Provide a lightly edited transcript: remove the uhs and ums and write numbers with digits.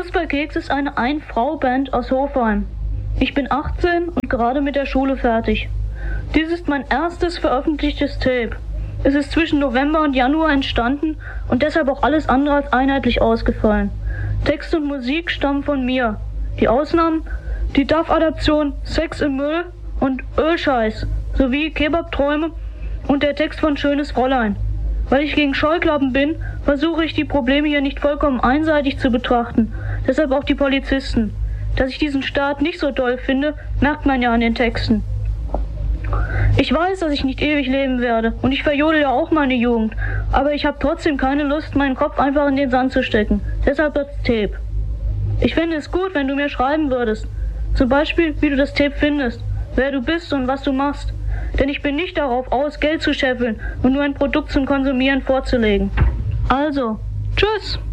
Fußballkeks ist eine Ein-Frau-Band aus Hofheim. Ich bin 18 und gerade mit der Schule fertig. Dies ist mein erstes veröffentlichtes Tape. Es ist zwischen November und Januar entstanden und deshalb auch alles andere als einheitlich ausgefallen. Text und Musik stammen von mir. Die Ausnahmen: die DAF-Adaption Sex im Müll und Ölscheiß sowie Kebabträume und der Text von Schönes Fräulein. Weil ich gegen Scheuklappen bin, versuche ich die Probleme hier nicht vollkommen einseitig zu betrachten. Deshalb auch die Polizisten. Dass ich diesen Staat nicht so toll finde, merkt man ja an den Texten. Ich weiß, dass ich nicht ewig leben werde und ich verjodel ja auch meine Jugend, aber ich habe trotzdem keine Lust, meinen Kopf einfach in den Sand zu stecken. Deshalb das Tape. Ich fände es gut, wenn du mir schreiben würdest. Zum Beispiel, wie du das Tape findest, wer du bist und was du machst. Denn ich bin nicht darauf aus, Geld zu scheffeln und nur ein Produkt zum Konsumieren vorzulegen. Also, tschüss!